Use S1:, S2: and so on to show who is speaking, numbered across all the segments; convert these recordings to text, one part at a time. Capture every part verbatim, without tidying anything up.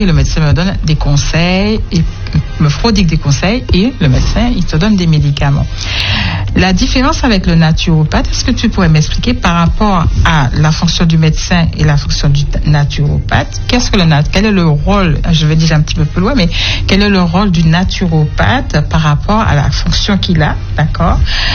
S1: Le médecin me donne des conseils, et me prodigue des conseils et le médecin, il te donne des médicaments. La différence avec le naturopathe, est-ce que tu pourrais m'expliquer par rapport à la fonction du médecin et la fonction du naturopathe, qu'est-ce que le nat- quel est le rôle, je vais dire un petit peu plus loin, mais quel est le rôle du naturopathe par rapport à la fonction qu'il a, d'accord,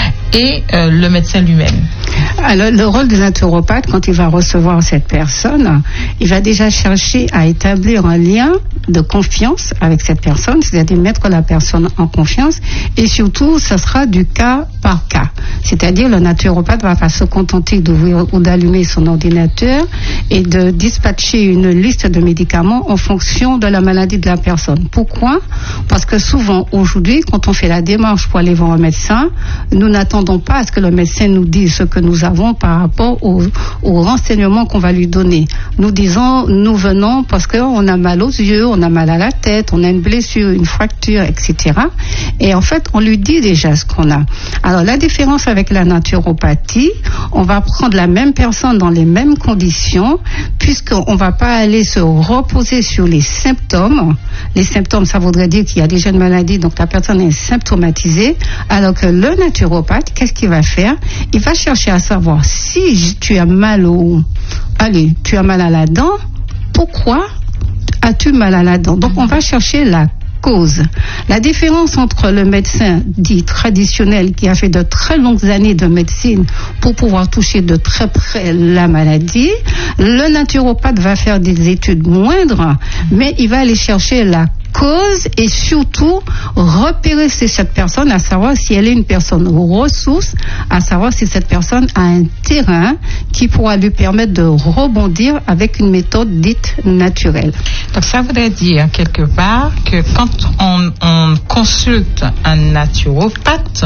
S1: et euh, le médecin lui-même?
S2: Alors, le rôle du naturopathe, quand il va recevoir cette personne, il va déjà chercher à établir un lien de confiance avec cette personne, c'est-à-dire mettre la personne en confiance, et surtout, ce sera du cas par cas. C'est-à-dire, le naturopathe va pas se contenter d'ouvrir ou d'allumer son ordinateur et de dispatcher une liste de médicaments en fonction de la maladie de la personne. Pourquoi? Parce que souvent, aujourd'hui, quand on fait la démarche pour aller voir un médecin, nous n'attendons pas à ce que le médecin nous dise ce que nous avons par rapport aux, aux renseignements qu'on va lui donner. Nous disons, nous venons parce qu'on a mal aux yeux, on a mal à la tête, on a une blessure, une fracture, et cetera. Et en fait, on lui dit déjà ce qu'on a. Alors, la différence avec la naturopathie, on va prendre la même personne dans les mêmes conditions, puisqu'on ne va pas aller se reposer sur les symptômes. Les symptômes, ça voudrait dire qu'il y a déjà une maladie, donc la personne est symptomatisée, alors que le naturopathe, qu'est-ce qu'il va faire? Il va chercher à savoir si tu as mal au... Allez, tu as mal à la dent, pourquoi as-tu mal à la dent? Donc, on va chercher la cause. La différence entre le médecin dit traditionnel qui a fait de très longues années de médecine pour pouvoir toucher de très près la maladie, le naturopathe va faire des études moindres, mais il va aller chercher la cause et surtout repérer si cette personne, à savoir si elle est une personne ressource, à savoir si cette personne a un terrain qui pourra lui permettre de rebondir avec une méthode dite naturelle.
S1: Donc ça voudrait dire quelque part que quand on, on consulte un naturopathe,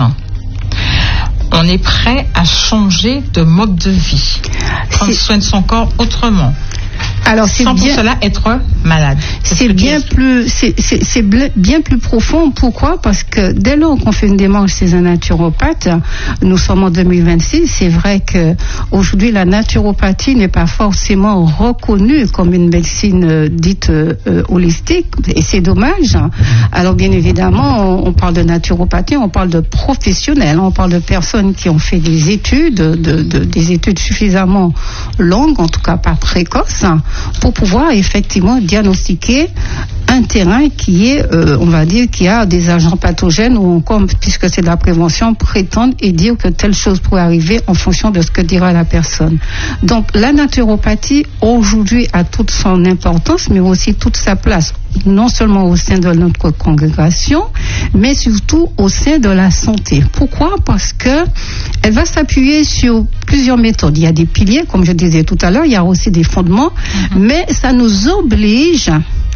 S1: on est prêt à changer de mode de vie, prendre soin de son corps autrement.
S2: Alors, c'est
S1: sans
S2: bien,
S1: pour cela être malade.
S2: C'est, c'est bien plus, c'est, c'est, c'est bien plus profond. Pourquoi? Parce que dès lors qu'on fait une démarche chez un naturopathe, nous sommes en deux mille vingt-six, c'est vrai que aujourd'hui la naturopathie n'est pas forcément reconnue comme une médecine euh, dite euh, holistique, et c'est dommage. Alors bien évidemment, on, on parle de naturopathie, on parle de professionnels, on parle de personnes qui ont fait des études, de, de, des études suffisamment longues, en tout cas pas précoces, pour pouvoir effectivement diagnostiquer un terrain qui est, euh, on va dire, qui a des agents pathogènes ou encore, puisque c'est de la prévention, prétendre et dire que telle chose pourrait arriver en fonction de ce que dira la personne. Donc la naturopathie aujourd'hui a toute son importance, mais aussi toute sa place, non seulement au sein de notre congrégation, mais surtout au sein de la santé. Pourquoi? Parce que elle va s'appuyer sur plusieurs méthodes. Il y a des piliers, comme je disais tout à l'heure, il y a aussi des fondements, mm-hmm. mais ça nous oblige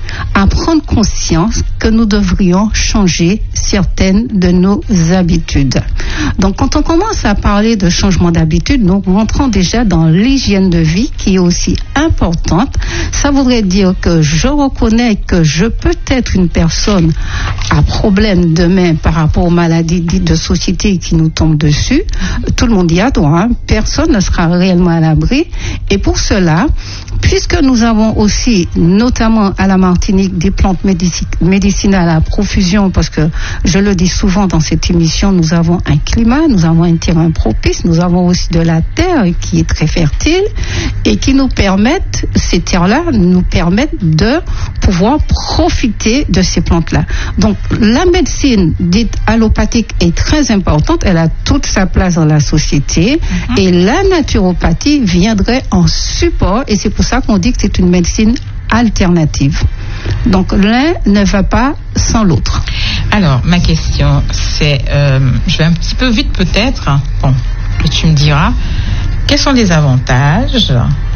S2: à prendre conscience que nous devrions changer certaines de nos habitudes. Donc, quand on commence à parler de changement d'habitude, nous rentrons déjà dans l'hygiène de vie qui est aussi importante. Ça voudrait dire que je reconnais que je peux être une personne à problème demain par rapport aux maladies dites de société qui nous tombent dessus. Tout le monde y a droit, hein. Personne ne sera réellement à l'abri. Et pour cela, puisque nous avons aussi, notamment à la Martinique, des plantes médici- médicinales à profusion, parce que je le dis souvent dans cette émission, nous avons un climat, nous avons un terrain propice, nous avons aussi de la terre qui est très fertile et qui nous permettent, ces terres-là nous permettent de pouvoir profiter de ces plantes-là. Donc la médecine dite allopathique est très importante, elle a toute sa place dans la société, mm-hmm. et la naturopathie viendrait en support, et c'est pour ça qu'on dit que c'est une médecine alternative. Donc l'un ne va pas sans l'autre.
S1: Alors ma question c'est, euh, je vais un petit peu vite peut-être, bon, et tu me diras, quels sont les avantages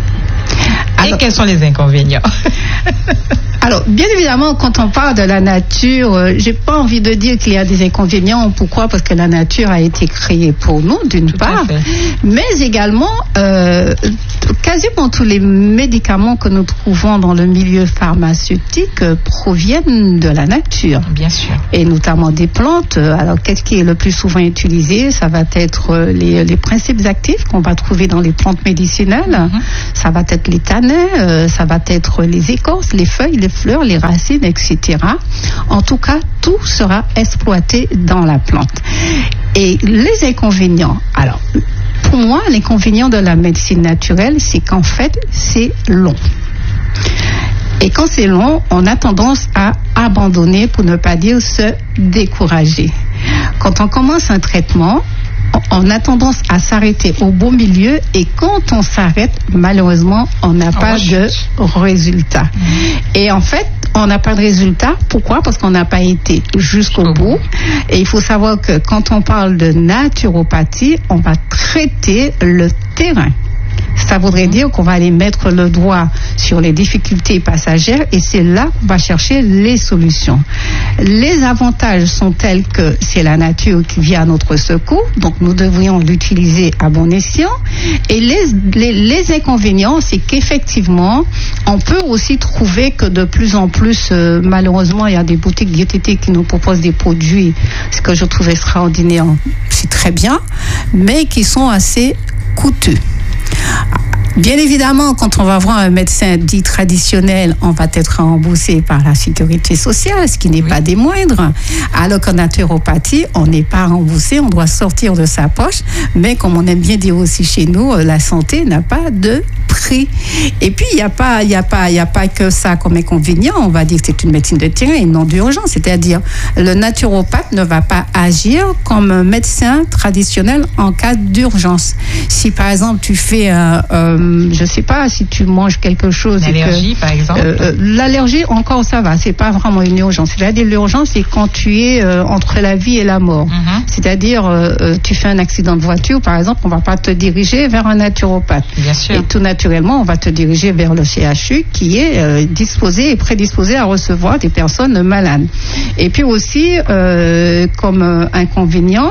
S1: et alors, quels sont les inconvénients?
S2: Alors, bien évidemment, quand on parle de la nature, euh, j'ai pas envie de dire qu'il y a des inconvénients. Pourquoi? Parce que la nature a été créée pour nous, d'une Tout part, mais également, euh, quasiment tous les médicaments que nous trouvons dans le milieu pharmaceutique euh, proviennent de la nature.
S1: Bien sûr.
S2: Et notamment des plantes. Alors, qu'est-ce qui est le plus souvent utilisé? Ça va être les, les principes actifs qu'on va trouver dans les plantes médicinales. Mm-hmm. Ça va être les tanins, euh, ça va être les écorces, les feuilles, les fleurs. fleurs, les racines, et cetera. En tout cas, tout sera exploité dans la plante. Et les inconvénients, alors, pour moi, l'inconvénient de la médecine naturelle, c'est qu'en fait, c'est long. Et quand c'est long, on a tendance à abandonner, pour ne pas dire se décourager. Quand on commence un traitement, on a tendance à s'arrêter au beau milieu, et quand on s'arrête, malheureusement, on n'a pas oh, de résultat. Mmh. Et en fait, on n'a pas de résultat. Pourquoi? Parce qu'on n'a pas été jusqu'au oh. bout. Et il faut savoir que quand on parle de naturopathie, on va traiter le terrain. Ça voudrait dire qu'on va aller mettre le doigt sur les difficultés passagères, et c'est là qu'on va chercher les solutions. Les avantages sont tels que c'est la nature qui vient à notre secours, donc nous devrions l'utiliser à bon escient. Et les, les, les inconvénients, c'est qu'effectivement, on peut aussi trouver que de plus en plus, euh, malheureusement, il y a des boutiques diététiques qui nous proposent des produits, ce que je trouve extraordinaire, c'est très bien, mais qui sont assez coûteux. Bien évidemment, quand on va voir un médecin dit traditionnel, on va être remboursé par la sécurité sociale, ce qui n'est oui. pas des moindres. Alors qu'en naturopathie, on n'est pas remboursé, on doit sortir de sa poche. Mais comme on aime bien dire aussi chez nous, la santé n'a pas de prix. Et puis, il n'y a pas, il y a pas, il y a pas que ça comme inconvénient. On va dire que c'est une médecine de terrain et non d'urgence. C'est-à-dire, le naturopathe ne va pas agir comme un médecin traditionnel en cas d'urgence. Si, par exemple, tu fais un... Euh, je ne sais pas, si tu manges quelque chose...
S1: L'allergie, par exemple
S2: euh, L'allergie, encore, ça va. C'est pas vraiment une urgence. C'est-à-dire, l'urgence, c'est quand tu es euh, entre la vie et la mort. Mm-hmm. C'est-à-dire, euh, tu fais un accident de voiture, par exemple, on ne va pas te diriger vers un naturopathe.
S1: Bien sûr.
S2: Et tout naturellement, on va te diriger vers le C H U qui est euh, disposé et prédisposé à recevoir des personnes malades. Et puis aussi, euh, comme euh, inconvénient,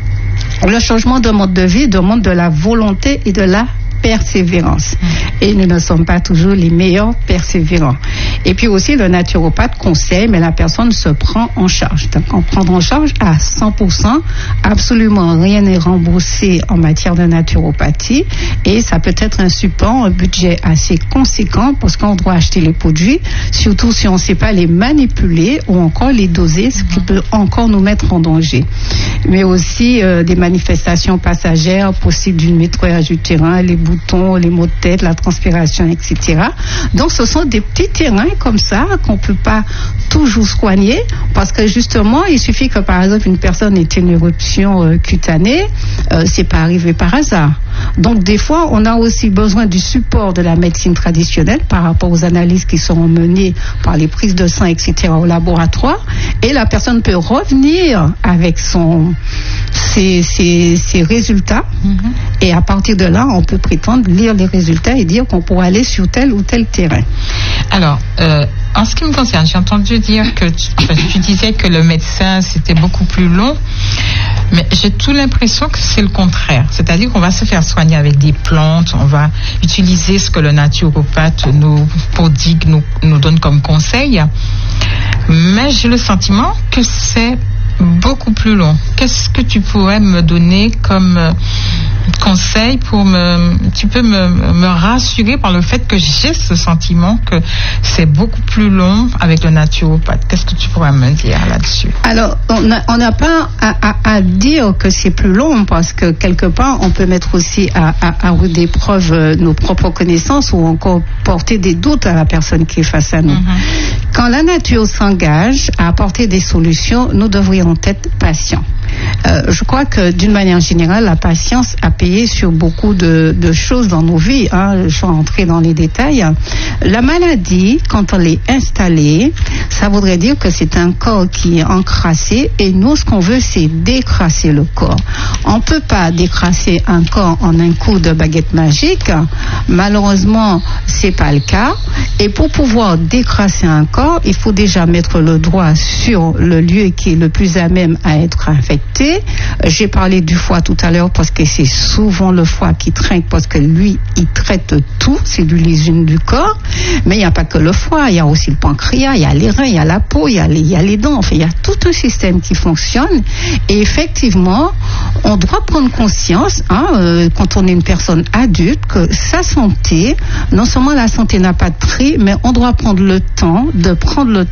S2: le changement de mode de vie demande de la volonté et de la persévérance. Et nous ne sommes pas toujours les meilleurs persévérants. Et puis aussi, le naturopathe conseille, mais la personne se prend en charge. Donc, on prend en charge à cent pour cent. Absolument rien n'est remboursé en matière de naturopathie. Et ça peut être un support, un budget assez conséquent, parce qu'on doit acheter les produits, surtout si on ne sait pas les manipuler ou encore les doser, ce qui peut encore nous mettre en danger. Mais aussi euh, des manifestations passagères possibles d'une nettoyage du terrain, les boutons, les maux de tête, la transpiration, et cetera. Donc, ce sont des petits terrains comme ça qu'on ne peut pas toujours soigner, parce que justement, il suffit que, par exemple, une personne ait une éruption euh, cutanée, euh, c'est pas arrivé par hasard. Donc, des fois, on a aussi besoin du support de la médecine traditionnelle par rapport aux analyses qui seront menées par les prises de sang, et cetera au laboratoire, et la personne peut revenir avec son, ses, ses, ses résultats, mm-hmm. et à partir de là, on peut prétendre lire les résultats et dire qu'on pourra aller sur tel ou tel terrain.
S1: Alors, euh, en ce qui me concerne, j'ai entendu dire que tu, enfin, tu disais que le médecin, c'était beaucoup plus long, mais j'ai toute l'impression que c'est le contraire. C'est-à-dire qu'on va se faire soigner avec des plantes, on va utiliser ce que le naturopathe nous prodigue, nous, nous donne comme conseil, mais j'ai le sentiment que c'est beaucoup plus long. Qu'est-ce que tu pourrais me donner comme euh, conseil pour me... Tu peux me, me rassurer par le fait que j'ai ce sentiment que c'est beaucoup plus long avec le naturopathe. Qu'est-ce que tu pourrais me dire là-dessus?
S2: Alors, on n'a pas à, à, à dire que c'est plus long, parce que quelque part, on peut mettre aussi à, à, à rude épreuve nos propres connaissances, ou encore porter des doutes à la personne qui est face à nous. Mm-hmm. Quand la nature s'engage à apporter des solutions, nous devrions être patients. Euh, je crois que d'une manière générale, la patience a payé sur beaucoup de, de choses dans nos vies. Hein. Je vais entrer dans les détails. La maladie, quand elle est installée, ça voudrait dire que c'est un corps qui est encrassé, et nous, ce qu'on veut, c'est décrasser le corps. On ne peut pas décrasser un corps en un coup de baguette magique. Malheureusement, c'est pas le cas. Et pour pouvoir décrasser un corps, il faut déjà mettre le doigt sur le lieu qui est le plus à même à être infecté. J'ai parlé du foie tout à l'heure, parce que c'est souvent le foie qui trinque, parce que lui, il traite tout, c'est l'usine du corps. Mais il n'y a pas que le foie, il y a aussi le pancréas, il y a les reins, il il y a la peau, il y a les, il y a les dents. Enfin, il y a tout un système qui fonctionne. Et effectivement, on doit prendre conscience, hein, euh, quand on est une personne adulte, que sa santé, non seulement la santé n'a pas de prix, mais on doit prendre le temps de prendre le